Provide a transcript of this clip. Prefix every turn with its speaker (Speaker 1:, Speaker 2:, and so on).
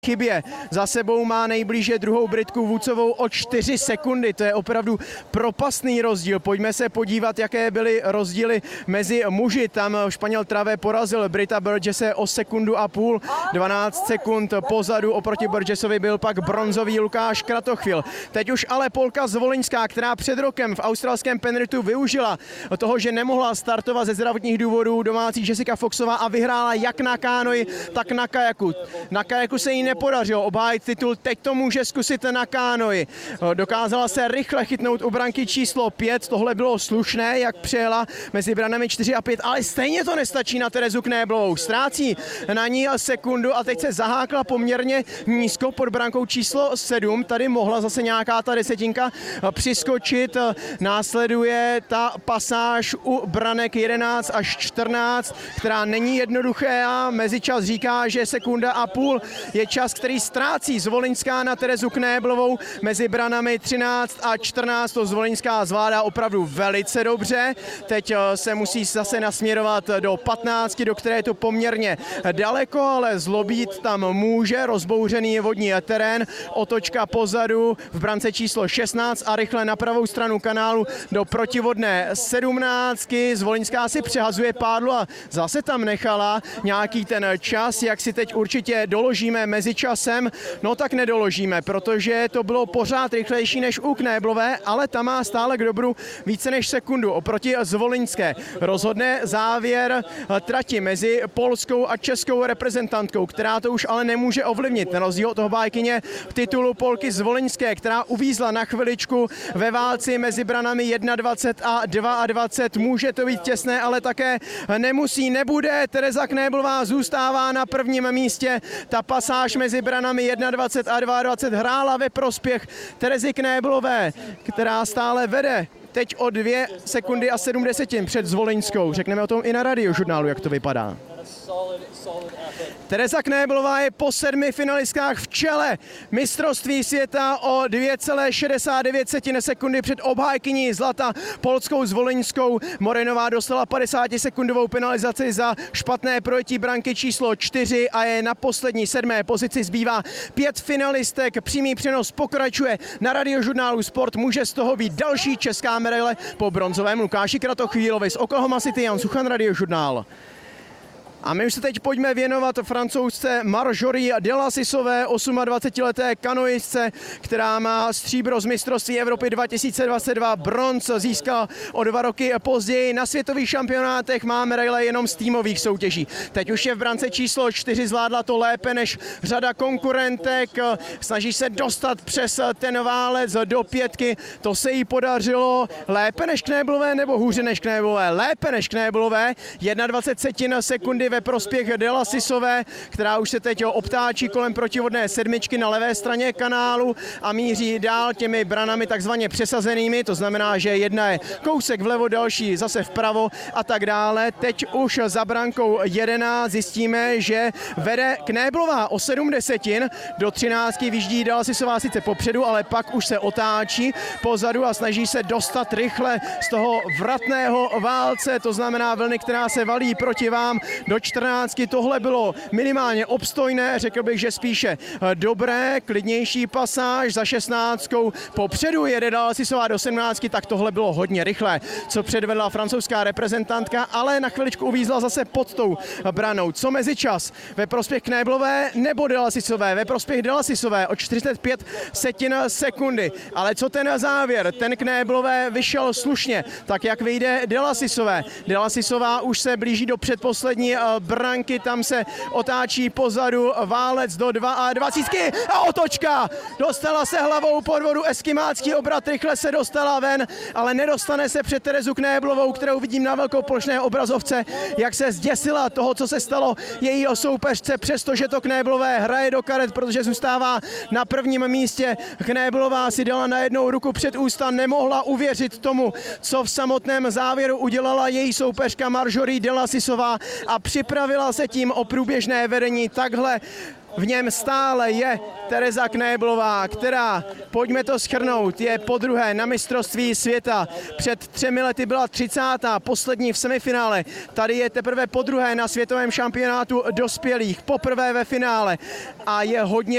Speaker 1: chybě. Za sebou má nejblíže druhou Britku Woodsovou o 4 sekundy. To je opravdu propastný rozdíl. Pojďme se podívat, jaké byly rozdíly mezi muži. Tam Španěl Travé porazil Brita Burgesse o 1,5 sekundy. 12 sekund pozadu oproti Burgessovi byl pak bronzový Lukáš Kratochvil. Teď už ale Polka Zvolinská, která před rokem v australském Penrithu využila toho, že nemohla startovat ze zdravotních důvodů, domácí Jessica Foxová, a vyhrála jak na kánoji, tak na kajaku. Na kajaku se jí nepodařilo obhájit titul, teď to může zkusit na kánoji. Dokázala se rychle chytnout u branky číslo 5, tohle bylo slušné, jak přijela mezi branami 4 a 5, ale stejně to nestačí na Terezu Knéblovou. Ztrácí na ní sekundu a teď se zahákla poměrně nízko pod brankou číslo 7. Tady mohla zase nějaká ta desetinka přiskočit. Následuje ta pasáž u branek 11 až 14, která není jednoduchá. Mezičas říká, že 1,5 sekundy je čas, který ztrácí Zvolinská na Terezu Knéblovou. Mezi branami 13 a 14 to Zvolinská zvládá opravdu velice dobře. Teď se musí zase nasměrovat do 15, do které je to poměrně daleko, ale zlobit tam může. Rozbouřený vodní terén, otočka pozadu v brance číslo 16 a rychle na pravou stranu kanálu do protivodné 17. Zvolinská si přehazuje pádlo a zase tam nechala nějaký ten čas, jak si teď určitě doložíme mezičasem. No tak nedoložíme, protože to bylo pořád rychlejší než u Knéblové, ale ta má stále k dobru více než sekundu oproti Zvolinské. Rozhodne závěr trati mezi polskou a českou reprezentantkou, která to už ale nemůže ovlivnit. Na rozdíl od toho bájkyně titulu Polky Zvolinské, která uvízla na chviličku ve válci mezi branami 21 a 22. Může to být těsné, ale také nemusí, nebude. Tereza Knéblová zůstává na prvním místě. Ta pasáž mezi branami 21 a 22 hrála ve prospěch Terezy Knéblové, která stále vede teď o 2 sekundy a 7 desetin před Zvolinskou. Řekneme o tom i na Radiožurnálu, jak to vypadá. Tereza Knéblová je po 7 finalistkách v čele mistrovství světa o 2,69 sekundy před obhájkyní zlata polskou Zvolinskou. Morenová dostala 50-sekundovou penalizaci za špatné projetí branky číslo 4 a je na poslední 7. pozici. Zbývá 5 finalistek. Přímý přenos pokračuje na Radiožurnálu Sport. Může z toho být další česká medaile po bronzovém Lukáši Kratochvílovi. Z Oklahoma City Jan Suchan, Radiožurnál. A my už se teď pojďme věnovat Francouzce Marjorie Delassisové, 28leté kanoistce, která má stříbro z mistrovství Evropy 2022, bronz získala o 2 roky později. Na světových šampionátech má medaile jenom z týmových soutěží. Teď už je v brance číslo 4, zvládla to lépe než řada konkurentek, snaží se dostat přes ten válec do 5. To se jí podařilo lépe než Knéblové nebo hůře než Knéblové? Lépe než Knéblové, 21 sekundy ve prospěch Delassisové, která už se teď obtáčí kolem protivodné 7 na levé straně kanálu a míří dál těmi branami takzvaně přesazenými, to znamená, že jedna je kousek vlevo, další zase vpravo a tak dále. Teď už za brankou 11 zjistíme, že vede Knéblová o 7 desetin, do 13 vyjíždí Delassisová sice popředu, ale pak už se otáčí pozadu a snaží se dostat rychle z toho vratného válce, to znamená vlny, která se valí proti vám do 14. Tohle bylo minimálně obstojné, řekl bych, že spíše dobré, klidnější pasáž. Za 16. popředu jede Delassisová do 17, tak tohle bylo hodně rychlé, co předvedla francouzská reprezentantka, ale na chviličku uvízla zase pod tou branou. Co mezičas? Ve prospěch Knéblové nebo Delassisové? Ve prospěch Delassisové o 45 sekundy. Ale co ten závěr? Ten Knéblové vyšel slušně, tak jak vyjde Delassisové. Delassisová už se blíží do předposlední branky, tam se otáčí pozadu válec do 22 a otočka! Dostala se hlavou pod vodu, eskimácký obrat, rychle se dostala ven, ale nedostane se před Terezu Knéblovou, kterou vidím na velkoplošné obrazovce, jak se zděsila toho, co se stalo jejího soupeřce, přestože to Knéblové hraje do karet, protože zůstává na prvním místě. Knéblová si dala na jednou ruku před ústa, nemohla uvěřit tomu, co v samotném závěru udělala její soupeřka Marjorie Delassisová a připravila se tím o průběžné vedení. Takhle v něm stále je Tereza Knéblová, která, pojďme to shrnout, je podruhé na mistrovství světa. Před 3 lety byla 30. poslední v semifinále. Tady je teprve podruhé na světovém šampionátu dospělých, poprvé ve finále a je hodně